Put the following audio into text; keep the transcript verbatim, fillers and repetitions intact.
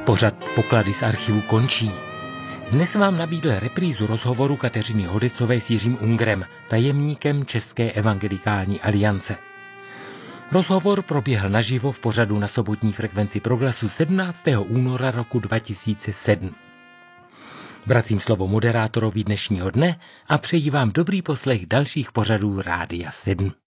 Pořad Poklady z archivu končí. Dnes vám nabídl reprízu rozhovoru Kateřiny Hodecové s Jiřím Ungrem, tajemníkem České evangelikální aliance. Rozhovor proběhl naživo v pořadu na sobotní frekvenci Proglasu sedmnáctého února roku dva tisíce sedm. Vracím slovo moderátorovi dnešního dne a přeji vám dobrý poslech dalších pořadů Rádia sedm.